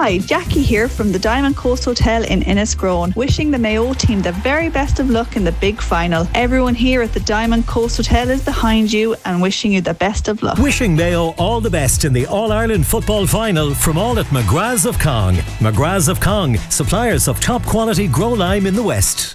Hi, Jackie here from the Diamond Coast Hotel in Innisgrown, wishing the Mayo team the very best of luck in the big final. Everyone here at the Diamond Coast Hotel is behind you and wishing you the best of luck. Wishing Mayo all the best in the All-Ireland football final from all at McGrath's of Cong. McGrath's of Cong, suppliers of top quality grow lime in the West.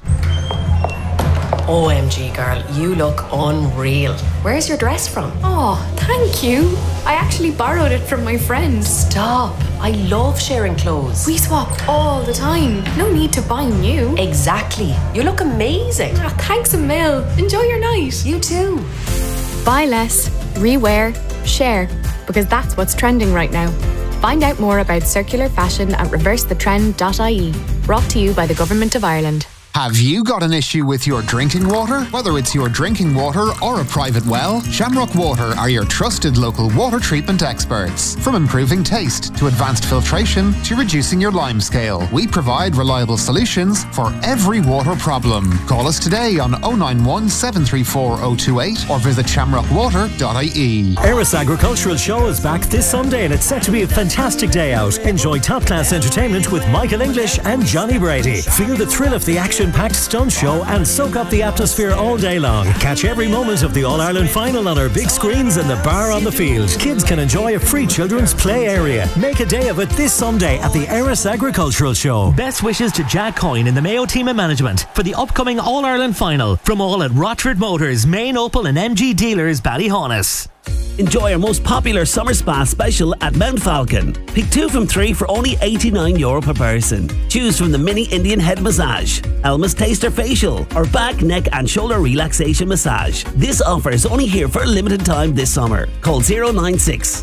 OMG girl, you look unreal. Where's your dress from? Oh, thank you. I actually borrowed it from my friend. Stop. I love sharing clothes. We swap all the time. No need to buy new. Exactly. You look amazing. Oh, thanks a mil. Enjoy your night. You too. Buy less, rewear, share, because that's what's trending right now. Find out more about circular fashion at reversethetrend.ie. Brought to you by the Government of Ireland. Have you got an issue with your drinking water? Whether it's your drinking water or a private well, Shamrock Water are your trusted local water treatment experts. From improving taste to advanced filtration to reducing your lime scale, we provide reliable solutions for every water problem. Call us today on 091 734 028 or visit shamrockwater.ie. Eris Agricultural Show is back this Sunday and it's set to be a fantastic day out. Enjoy top-class entertainment with Michael English and Johnny Brady. Feel the thrill of the action-packed stunt show and soak up the atmosphere all day long. Catch every moment of the All-Ireland final on our big screens in the bar on the field. Kids can enjoy a free children's play area. Make a day of it this Sunday at the Eris Agricultural Show. Best wishes to Jack Coyne and the Mayo team and management for the upcoming All-Ireland final from all at Rochford Motors, Main Opel and MG dealers Ballyhonus. Enjoy our most popular summer spa special at Mount Falcon. Pick 2 from 3 for only €89 per person. Choose from the mini Indian head massage, Elma's taster facial, or back, neck and shoulder relaxation massage. This offer is only here for a limited time this summer. Call 096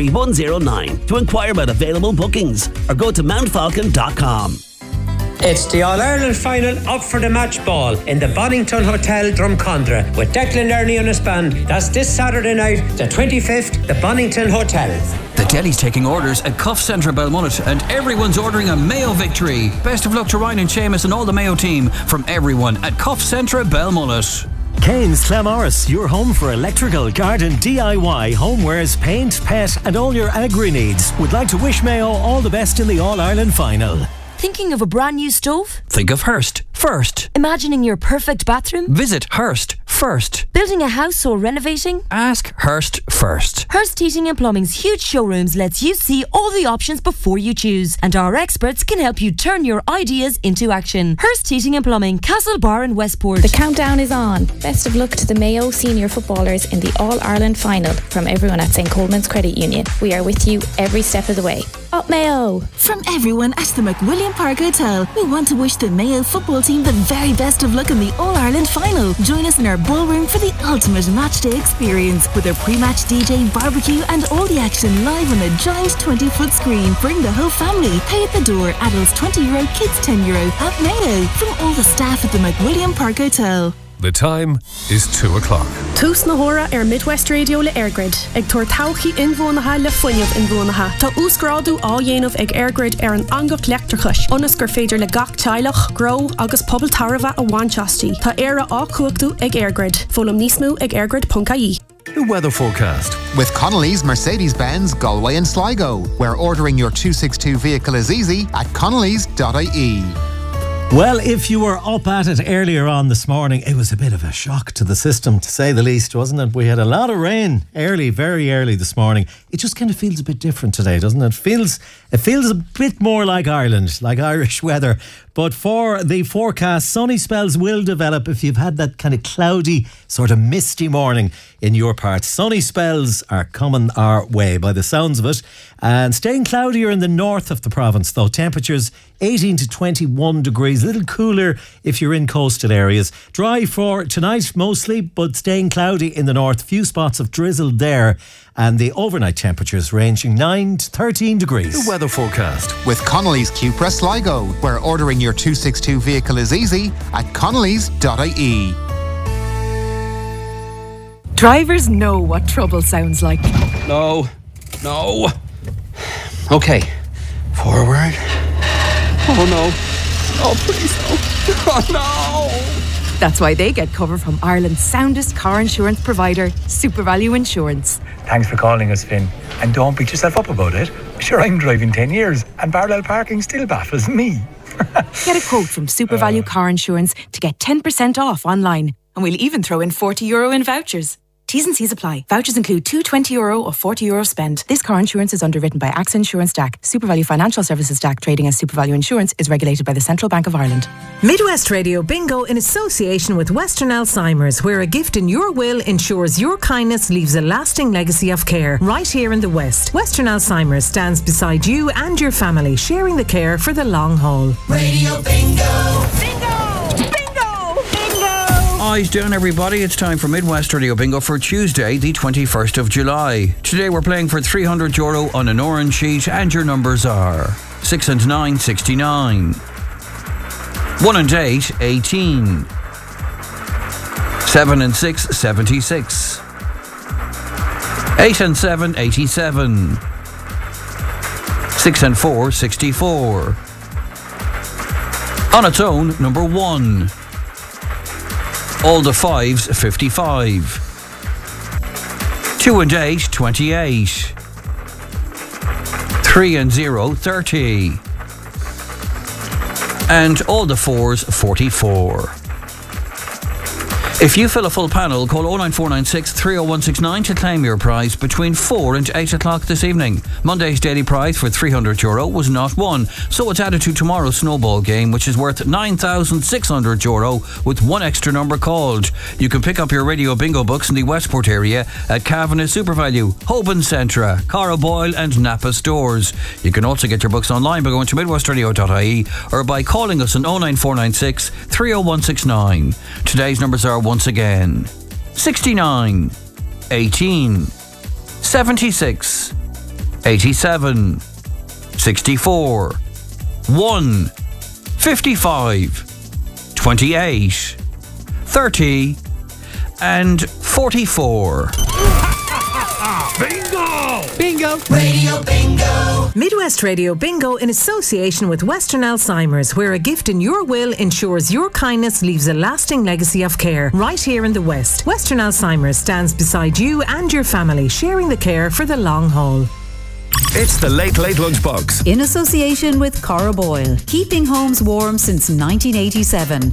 23109 to inquire about available bookings or go to mountfalcon.com. It's the All-Ireland final up for the match ball in the Bonington Hotel, Drumcondra, with Declan Learney on his band. That's this Saturday night, the 25th, the Bonington Hotel. The deli's taking orders at Cuff Centre Belmullet and everyone's ordering a Mayo victory. Best of luck to Ryan and Seamus and all the Mayo team from everyone at Cuff Centre Belmullet. Kane's Clamorris, your home for electrical, garden, DIY, homewares, paint, pet and all your agri needs. Would like to wish Mayo all the best in the All-Ireland final. Thinking of a brand new stove? Think of Hearst first. Imagining your perfect bathroom? Visit Hearst first. Building a house or renovating? Ask Hearst first. Hearst Heating and Plumbing's huge showrooms lets you see all the options before you choose, and our experts can help you turn your ideas into action. Hearst Heating and Plumbing, Castlebar and Westport. The countdown is on. Best of luck to the Mayo senior footballers in the All-Ireland final from everyone at St. Coleman's Credit Union. We are with you every step of the way. Up Mayo! From everyone at the McWilliam Park Hotel, we want to wish the Mayo football team the very best of luck in the All-Ireland final. Join us in our ballroom for the ultimate matchday experience with our pre-match DJ, barbecue and all the action live on a giant 20-foot screen. Bring the whole family. Pay at the door. Adults €20, kids €10 at Mayo. From all the staff at the McWilliam Park Hotel. The time is 2 o'clock. Tús na hóra Midwest Radio le Airgrid. Ag tuair tauchaí inmhónatha le foiineamh inmhónatha. Tá úscrádú á dhéanamh ag Airgrid an angach leachtarchais. Ionas gur féidir le gach teilech, grow agus pobl tarbha a bhainteastí. Tá éire á cuachtú ag Airgrid. Fólam níos mó ag airgrid.ie. The weather forecast. With Connolly's Mercedes-Benz, Galway and Sligo, where ordering your 262 vehicle is easy at connellys.ie. Well, if you were up at it earlier on this morning, it was a bit of a shock to the system, to say the least, wasn't it? We had a lot of rain early, very early this morning. It just kind of feels a bit different today, doesn't it? It feels a bit more like Ireland, like Irish weather. But for the forecast, sunny spells will develop if you've had that kind of cloudy, sort of misty morning in your part. Sunny spells are coming our way by the sounds of it. And staying cloudier in the north of the province, though. Temperatures 18 to 21 degrees. A little cooler if you're in coastal areas. Dry for tonight mostly, but staying cloudy in the north. Few spots of drizzle there. And the overnight temperatures ranging 9 to 13 degrees. The weather forecast. With Connolly's Cupra Sligo, where ordering your 262 vehicle is easy at connellys.ie. Drivers know what trouble sounds like. No. Okay. Forward. Oh no. Oh please no. Oh no. That's why they get cover from Ireland's soundest car insurance provider, SuperValue Insurance. Thanks for calling us, Finn. And don't beat yourself up about it. Sure, I'm driving 10 years and parallel parking still baffles me. Get a quote from SuperValue Car Insurance to get 10% off online. And we'll even throw in €40 in vouchers. T's and C's apply. Vouchers include two €20 or €40 spend. This car insurance is underwritten by AXA Insurance DAC. SuperValue Financial Services DAC, trading as SuperValue Insurance, is regulated by the Central Bank of Ireland. Midwest Radio Bingo in association with Western Alzheimer's, where a gift in your will ensures your kindness leaves a lasting legacy of care. Right here in the West, Western Alzheimer's stands beside you and your family, sharing the care for the long haul. Radio Bingo! Eyes down, everybody. It's time for Midwest Radio Bingo for Tuesday, the 21st of July. Today we're playing for €300 on an orange sheet, and your numbers are 6 and 9, 69. 1 and 8, 18. 7 and 6, 76. 8 and 7, 87. 6 and 4, 64. On its own, number 1. All the 5s, 55. 2 and 8, 28. 3 and 0, 30. And all the 4s, 44. If you fill a full panel, call 09496 30169 to claim your prize between 4 and 8 o'clock this evening. Monday's daily prize for €300 was not won, so it's added to tomorrow's snowball game, which is worth €9,600 with one extra number called. You can pick up your Radio Bingo books in the Westport area at Cavanagh SuperValue, Hoban Centra, Cara Boyle and Napa stores. You can also get your books online by going to midwestradio.ie or by calling us on 09496 30169. Today's numbers are once again 69, 18, 76, 87, 64, 1, 55, 28, 30 and 44. Bingo! Bingo! Radio Bingo! Midwest Radio Bingo in association with Western Alzheimer's, where a gift in your will ensures your kindness leaves a lasting legacy of care. Right here in the West, Western Alzheimer's stands beside you and your family, sharing the care for the long haul. It's the Late Late Lunchbox. In association with Cara Boyle, keeping homes warm since 1987.